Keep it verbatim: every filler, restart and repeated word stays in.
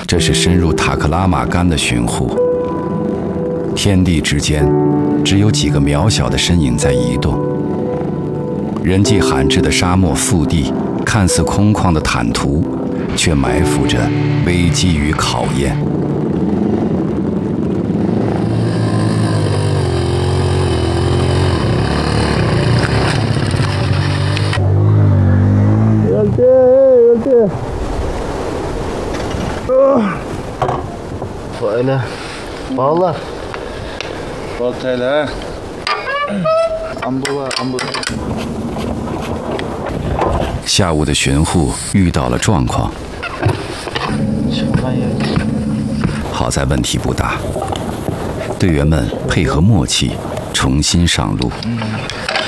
这是深入塔克拉玛干的巡护。天地之间，只有几个渺小的身影在移动。人迹罕至的沙漠腹地，看似空旷的坦途，却埋伏着危机与考验。 Böyle bağlar. Baltayla. Ambula, ambula. 下午的巡护遇到了状况，好在问题不大，队员们配合默契，重新上路。